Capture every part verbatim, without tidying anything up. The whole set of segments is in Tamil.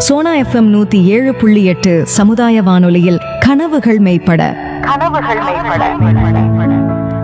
சோனா எஃப்எம் நூத்தி ஏழு புள்ளி எட்டு சமுதாய வானொலியில் கனவுகள் மெய்ப்பட கனவுகள் மெய்ப்பட.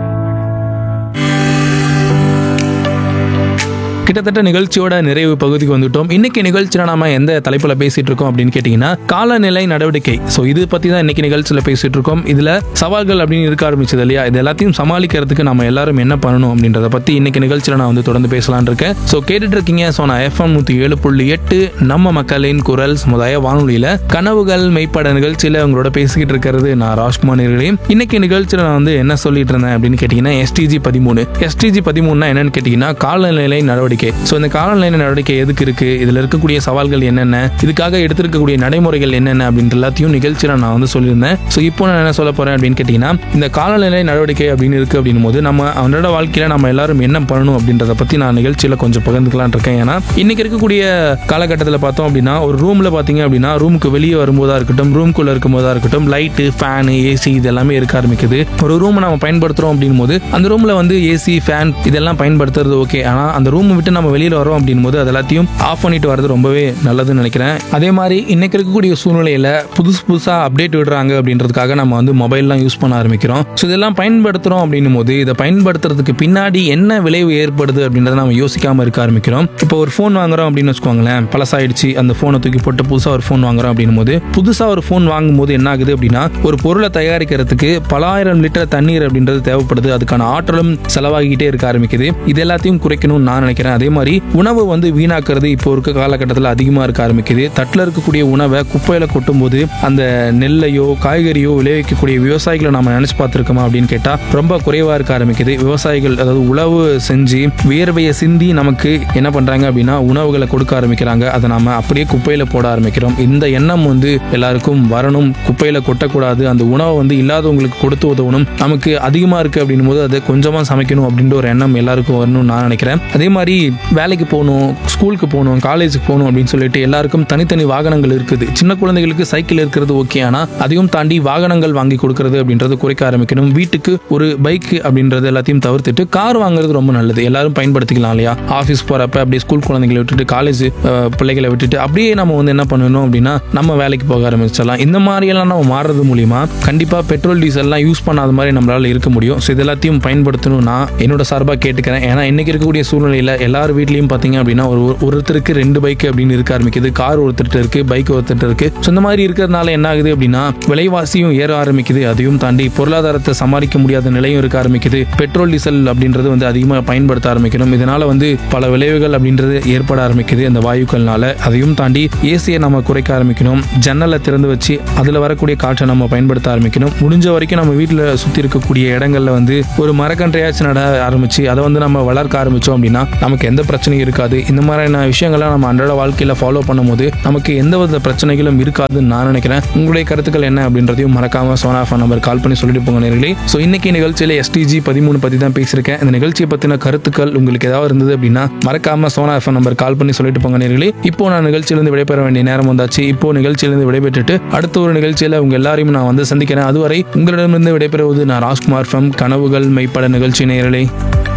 கிட்டத்தட்ட நிகழ்ச்சியோட நிறைவு பகுதிக்கு வந்துட்டோம். இன்னைக்கு நிகழ்ச்சியில் நாம எந்த தலைப்புல பேசிட்டு இருக்கோம் அப்படின்னு கேட்டீங்கன்னா, காலநிலை நடவடிக்கை. ஸோ இது பத்தி தான் இன்னைக்கு நிகழ்ச்சியில் பேசிட்டு இருக்கோம். இதுல சவால்கள் அப்படின்னு இருக்க ஆரம்பிச்சது இல்லையா, இது எல்லாத்தையும் சமாளிக்கிறதுக்கு நம்ம எல்லாரும் என்ன பண்ணணும் அப்படின்றத பத்தி இன்னைக்கு நிகழ்ச்சியில் நான் வந்து தொடர்ந்து பேசலான் இருக்கேன். ஸோ கேட்டுட்டு இருக்கீங்க சோனா எஃப்எம் நூத்தி ஏழு புள்ளி எட்டு நம்ம மக்களின் குரல் சமுதாய வானொலியில கனவுகள் மெய்ப்பட நிகழ்ச்சியில உங்களோட பேசிக்கிட்டு இருக்கிறது நான் ராஜ்குமார் நேர்களே. இன்னைக்கு நிகழ்ச்சியில் நான் வந்து என்ன சொல்லிட்டு இருந்தேன் அப்படின்னு கேட்டீங்கன்னா, எஸ்டிஜி பதிமூணு எஸ்டிஜி பதிமூணுனா என்னன்னு கேட்டீங்கன்னா, காலநிலை நடவடிக்கை. ஸோ இந்த காலநிலை நடவடிக்கை எதுக்கு இருக்கு, இதுல இருக்கக்கூடிய சவால்கள் என்னென்ன, இதுக்காக எடுத்திருக்கக்கூடிய நடைமுறைகள் என்னென்ன அப்படின்ற எல்லாத்தையும் நிகழ்ச்சியில நான் வந்து சொல்லியிருந்தேன். ஸோ இப்போ நான் என்ன சொல்ல போறேன் அப்படின்னு கேட்டீங்கன்னா, இந்த காலநிலை நடவடிக்கை அப்படின்னு இருக்கு அப்படின் போது நம்ம அவனோட வாழ்க்கையில நம்ம எல்லாரும் என்ன பண்ணணும் அப்படின்றத பத்தி நான் நிகழ்ச்சியில கொஞ்சம் பகிர்ந்துக்கலாம் இருக்கேன். ஏன்னா இன்னைக்கு இருக்கக்கூடிய காலகட்டத்தில் பார்த்தோம் அப்படின்னா, ஒரு ரூம்ல பாத்தீங்க அப்படின்னா, ரூமுக்கு வெளியே வரும்போதா இருக்கட்டும், ரூம்குள்ள இருக்கும் போதா இருக்கட்டும், லைட்டு, ஃபேனு, ஏசி இது எல்லாமே இருக்க ஆரம்பிக்குது. ஒரு ரூம் நம்ம பயன்படுத்துறோம் அப்படின் போது அந்த ரூம்ல வந்து ஏசி, ஃபேன் இதெல்லாம் பயன்படுத்துறது ஓகே. ஆனா அந்த ரூம் விட்டு நம்ம வெளியில வரோம் அப்படின் போது அது எல்லாத்தையும் ஆஃப் பண்ணிட்டு வரது ரொம்பவே நல்லதுன்னு நினைக்கிறேன். அதே மாதிரி இன்னைக்கு இருக்கக்கூடிய சூழ்நிலையில புதுசு புதுசா அப்டேட் விடுறாங்க அப்படின்றதுக்காக நம்ம வந்து மொபைல்லாம் யூஸ் பண்ண ஆரம்பிக்கிறோம். ஸோ இதெல்லாம் பயன்படுத்துறோம் அப்படின்னும் போது இதை பயன்படுத்துறதுக்கு பின்னாடி என்ன விளைவு ஏற்படுது அப்படின்றத நம்ம யோசிக்காம இருக்க ஆரம்பிக்கிறோம். இப்போ ஒரு ஃபோன் வாங்குறோம் அப்படின்னு வச்சுக்கோங்களேன், பழசாயிடுச்சு, அந்த ஃபோனை தூக்கி போட்டு புதுசா ஒரு ஃபோன் வாங்குறோம் அப்படின்னும் போது புதுசா ஒரு ஃபோன் வாங்கும் போது என்ன ஆகுது அப்படின்னா, ஒரு பொருளை தயாரிக்கிறதுக்கு பல ஆயிரம் லிட்டர் தண்ணீர் அப்படின்றது தேவைப்படுது. அதுக்கான ஆற்றலும் செலவாகிக்கிட்டே இருக்க ஆரம்பிக்குது. இது எல்லாத்தையும் குறைக்கணும்னு நான் நினைக்கிறேன். அதே மாதிரி உணவு வந்து வீணாக்குறது இப்போ இருக்க காலகட்டத்தில் அதிகமாக இருக்க ஆரம்பிக்குது. தட்டில் இருக்கக்கூடிய உணவை குப்பையில கொட்டும் போது அந்த நெல்லையோ காய்கறியோ விளைவிக்கக்கூடிய விவசாயிகளை நம்ம நினைச்சு பார்த்துருக்கோமா அப்படின்னு கேட்டா ரொம்ப குறைவா இருக்க ஆரம்பிக்குது. விவசாயிகள் அதாவது உழவு செஞ்சு வியர்வையை சிந்தி நமக்கு என்ன பண்றாங்க அப்படின்னா உணவுகளை கொடுக்க ஆரம்பிக்கிறாங்க. அதை நாம அப்படியே குப்பையில போட ஆரம்பிக்கிறோம். இந்த எண்ணம் வந்து எல்லாருக்கும் வரணும். குப்பையில கொட்டக்கூடாது, அந்த உணவை வந்து இல்லாதவங்களுக்கு கொடுத்து உதவணும். நமக்கு அதிகமா இருக்கு அப்படின்னும் போது அதை கொஞ்சமா சமைக்கணும் அப்படின்ற ஒரு எண்ணம் எல்லாருக்கும் வரணும்னு நான் நினைக்கிறேன். அதே மாதிரி வேலைக்கு போகணும், ஸ்கூலுக்கு போகணும், காலேஜுக்கு போகணும் அப்படின்னு சொல்லிட்டு எல்லாருக்கும் தனித்தனி வாகனங்கள் இருக்குது. சின்ன குழந்தைகளுக்கு சைக்கிள் இருக்கிறது ஓகே, ஆனா அதையும் தாண்டி வாகனங்கள் வாங்கி கொடுக்கறது அப்படின்றது குறைக்க ஆரம்பிக்கணும். வீட்டுக்கு ஒரு பைக் அப்படின்றது எல்லாத்தையும் தவிர்த்துட்டு கார் வாங்குறது ரொம்ப நல்லது. எல்லாரும் பயன்படுத்திக்கலாம் இல்லையா. ஆஃபீஸ் போறப்ப அப்படியே ஸ்கூல் குழந்தைகளை விட்டுட்டு காலேஜ் பிள்ளைகளை விட்டுட்டு அப்படியே நம்ம வந்து என்ன பண்ணணும் அப்படின்னா நம்ம வேலைக்கு போக ஆரம்பிச்சிடலாம். இந்த மாதிரி எல்லாம் நம்ம மாறுறது மூலியமா கண்டிப்பா பெட்ரோல் டீசல் எல்லாம் யூஸ் பண்ணாத மாதிரி நம்மளால இருக்க முடியும். ஸோ இது எல்லாத்தையும் பயன்படுத்தணும் நான் என்னோட சார்பாக கேட்டுக்கிறேன். ஏன்னா இன்னைக்கு இருக்கக்கூடிய சூழ்நிலையில எல்லார் வீட்லயும் பாத்தீங்க அப்படின்னா ஒரு ஒருத்தருக்கு ரெண்டு பைக் அப்படின்னு இருக்க ஆரம்பிக்குது. கார் ஒருத்தர் இருக்கு, பைக் ஒருத்தர் இருக்கு. இந்த மாதிரி இருக்கிறதுனால என்ன ஆகுது அப்படின்னா விலைவாசியும் ஏற ஆரம்பிக்குது. அதையும் தாண்டி பொருளாதாரத்தை சமாளிக்க முடியாத நிலையும் இருக்க ஆரம்பிக்குது. பெட்ரோல் டீசல் அப்படின்றது வந்து அதிகமாக பயன்படுத்த ஆரம்பிக்கணும். இதனால வந்து பல விளைவுகள் அப்படின்றது ஏற்பட ஆரம்பிக்குது அந்த வாயுக்கள்னால. அதையும் தாண்டி ஏசியை நம்ம குறைக்க ஆரம்பிக்கணும். ஜன்னலை திறந்து வச்சு அதுல வரக்கூடிய காற்றை நம்ம பயன்படுத்த ஆரம்பிக்கணும். முடிஞ்ச வரைக்கும் நம்ம வீட்டில் சுத்தி இருக்கக்கூடிய இடங்கள்ல வந்து ஒரு மரக்கன்றையாச்சும் நட ஆரம்பிச்சு அதை வந்து நம்ம வளர்க்க ஆரம்பிச்சோம் அப்படின்னா நமக்கு எந்த பிரச்சனையும் இருக்காது. இந்த மாதிரியான விஷயங்கள்லாம் நம்ம அன்றாட வாழ்க்கையில ஃபாலோ பண்ணும்போது நமக்கு எந்த வித பிரச்சனைகளும் இருக்காதுன்னு நான் நினைக்கிறேன். உங்களுடைய கருத்துக்கள் என்ன அப்படின்றதையும் மறக்காம சோனா ஃபோன் நம்பர் கால் பண்ணி சொல்லிட்டு போங்க நேர்களே. ஸோ இன்னைக்கு நிகழ்ச்சியில எஸ்டிஜி பதிமூணு பத்தி தான் பேசியிருக்கேன். இந்த நிகழ்ச்சியை பத்தின கருத்துக்கள் உங்களுக்கு ஏதாவது இருந்தது அப்படின்னா மறக்காம சோனா ஃபோன் நம்பர் கால் பண்ணி சொல்லிட்டு போங்க நேர்களே. இப்போ நான் நிகழ்ச்சியிலிருந்து விடைபெற வேண்டிய நேரம் வந்தாச்சு. இப்போ நிகழ்ச்சியிலிருந்து விடைபெற்றுட்டு அடுத்த ஒரு நிகழ்ச்சியில உங்க எல்லாரையும் நான் வந்து சந்திக்கிறேன். அதுவரை உங்களிடமிருந்து விடைபெறுவது நான் ராஜ்குமார் ஃப்ரம் கனவுகள் மெய்ப்பட நிகழ்ச்சி நேயர்களே.